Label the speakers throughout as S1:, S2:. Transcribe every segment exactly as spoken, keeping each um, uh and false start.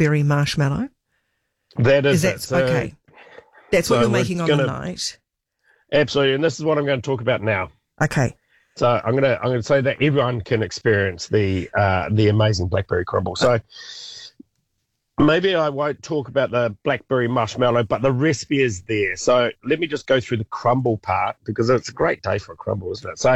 S1: blackberry marshmallow.
S2: That is,
S1: is that,
S2: it. So,
S1: okay. That's
S2: so
S1: what you're making on
S2: gonna,
S1: the night.
S2: Absolutely, and this is what I'm going to talk about now.
S1: Okay.
S2: So I'm going to I'm going to say that everyone can experience the uh, the amazing blackberry crumble. So maybe I won't talk about the blackberry marshmallow, but the recipe is there. So let me just go through the crumble part, because it's a great day for a crumble, isn't it? So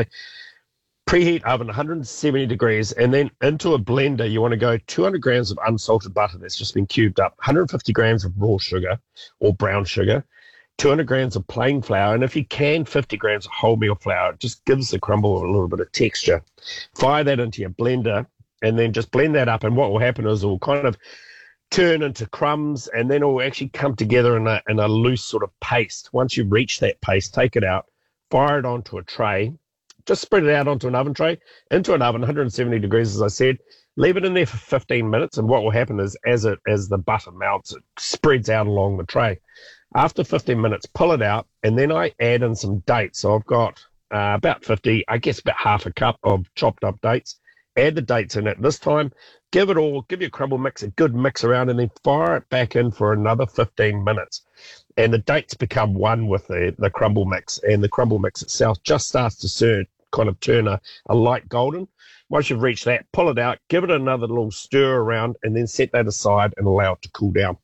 S2: preheat oven one hundred seventy degrees, and then into a blender you want to go two hundred grams of unsalted butter that's just been cubed up, one hundred fifty grams of raw sugar or brown sugar, two hundred grams of plain flour, and if you can, fifty grams of wholemeal flour. It just gives the crumble a little bit of texture. Fire that into your blender, and then just blend that up, and what will happen is it will kind of turn into crumbs, and then it will actually come together in a, in a loose sort of paste. Once you reach that paste, take it out, fire it onto a tray, just spread it out onto an oven tray, into an oven, one hundred seventy degrees, as I said. Leave it in there for fifteen minutes, and what will happen is as it as the butter melts, it spreads out along the tray. After fifteen minutes, pull it out, and then I add in some dates. So I've got uh, about fifty, I guess about half a cup of chopped up dates. Add the dates in it. This time, give it all, give your crumble mix a good mix around, and then fire it back in for another fifteen minutes. And the dates become one with the, the crumble mix, and the crumble mix itself just starts to turn, kind of turn a, a light golden. Once you've reached that, pull it out, give it another little stir around, and then set that aside and allow it to cool down.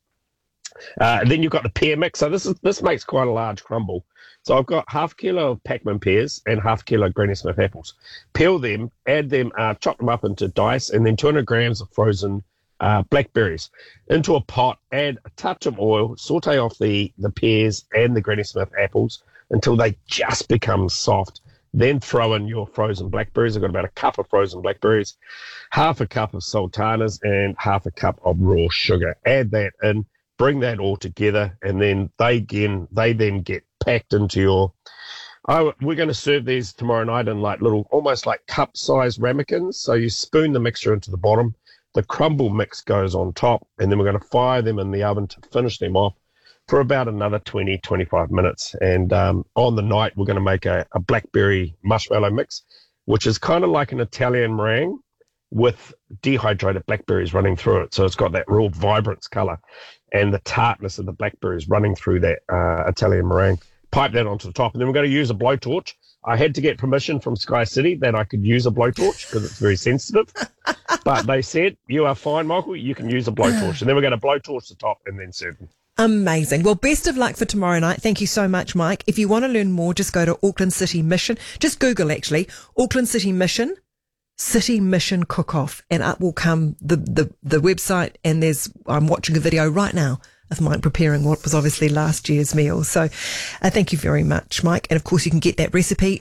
S2: Uh, and then you've got the pear mix. So this is this makes quite a large crumble. So I've got half a kilo of Pac-Man pears and half a kilo of Granny Smith apples. Peel them, add them, uh, chop them up into dice, and then two hundred grams of frozen uh, blackberries. Into a pot, add a touch of oil, saute off the, the pears and the Granny Smith apples until they just become soft. Then throw in your frozen blackberries. I've got about a cup of frozen blackberries, half a cup of sultanas, and half a cup of raw sugar. Add that in. Bring that all together, and then they again they then get packed into your. Oh, we're going to serve these tomorrow night in like little, almost like cup-sized ramekins. So you spoon the mixture into the bottom, the crumble mix goes on top, and then we're going to fire them in the oven to finish them off for about another twenty, twenty-five minutes. And um, on the night, we're going to make a, a blackberry marshmallow mix, which is kind of like an Italian meringue with dehydrated blackberries running through it. So it's got that real vibrance colour and the tartness of the blackberries running through that uh, Italian meringue. Pipe that onto the top, and then we're going to use a blowtorch. I had to get permission from Sky City that I could use a blowtorch because it's very sensitive. But they said, you are fine, Michael, you can use a blowtorch. And then we're going to blowtorch the top and then serve them.
S1: Amazing. Well, best of luck for tomorrow night. Thank you so much, Mike. If you want to learn more, just go to Auckland City Mission. Just Google, actually, Auckland City Mission, City Mission Cook-Off, and up will come the, the, the website, and there's, I'm watching a video right now of Mike preparing what was obviously last year's meal. So uh, thank you very much, Mike. And of course, you can get that recipe,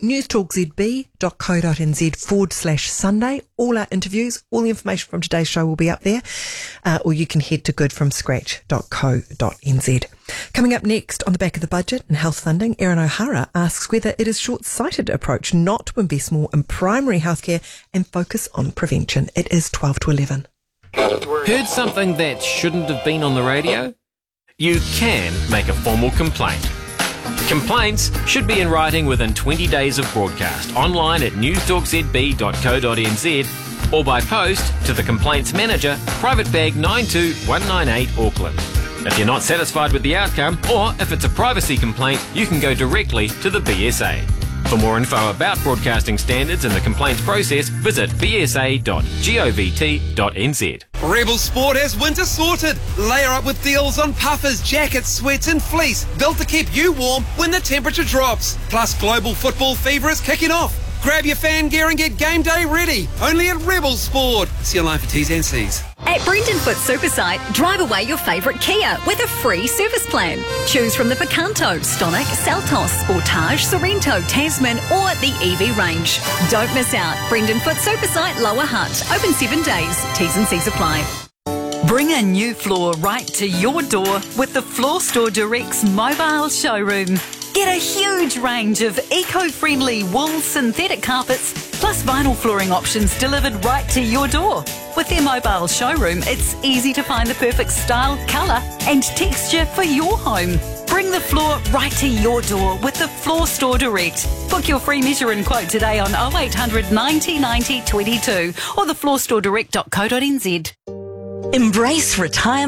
S1: newstalkzb.co.nz forward slash Sunday. All our interviews, all the information from today's show will be up there. Uh, or you can head to goodfromscratch dot co dot n z. Coming up next on the back of the budget and health funding, Erin O'Hara asks whether it is a short-sighted approach not to invest more in primary healthcare and focus on prevention. It is twelve to eleven.
S3: Heard something that shouldn't have been on the radio? You can make a formal complaint. Complaints should be in writing within twenty days of broadcast, online at newstalk z b dot co dot n z or by post to the Complaints Manager, Private Bag nine two one nine eight, Auckland. If you're not satisfied with the outcome, or if it's a privacy complaint, you can go directly to the B S A. For more info about broadcasting standards and the complaints process, visit b s a dot govt dot n z.
S4: Rebel Sport has winter sorted. Layer up with deals on puffers, jackets, sweats and fleece, built to keep you warm when the temperature drops. Plus, global football fever is kicking off. Grab your fan gear and get game day ready. Only at Rebel Sport. See you online for T's and C's.
S5: At Brendan Foot Supersite, drive away your favourite Kia with a free service plan. Choose from the Picanto, Stonic, Seltos, Sportage, Sorrento, Tasman or the E V range. Don't miss out. Brendan Foot Supersite, Lower Hutt. Open seven days. T's and C's apply.
S6: Bring a new floor right to your door with the Floor Store Direct's mobile showroom. Get a huge range of eco-friendly wool synthetic carpets plus vinyl flooring options delivered right to your door. With their mobile showroom, it's easy to find the perfect style, colour and texture for your home. Bring the floor right to your door with the Floor Store Direct. Book your free measure and quote today on oh eight hundred ninety ninety twenty-two or the floor store direct dot co dot n z.
S7: Embrace retirement.